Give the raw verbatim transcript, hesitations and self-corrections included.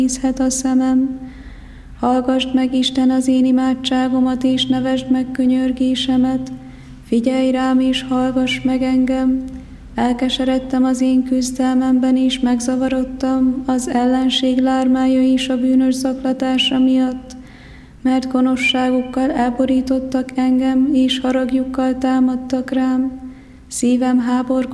nézhet a szemem. Hallgasd meg, Isten, az én imádságomat, és nevesd meg könyörgésemet. Figyelj rám, és hallgass meg engem. Elkeseredtem az én küzdelmemben, és megzavarodtam az ellenség lármája és a bűnös zaklatása miatt, mert gonoszságukkal elborítottak engem, és haragjukkal támadtak rám. Szívem háborgott